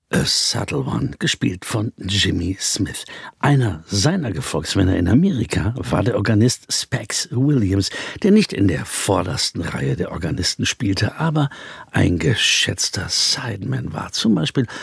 A Subtle One, gespielt von Jimmy Smith. Einer seiner Gefolgsmänner in Amerika war der Organist Specs Williams, der nicht in der vordersten Reihe der Organisten spielte, aber ein geschätzter Sideman war. Zum Beispiel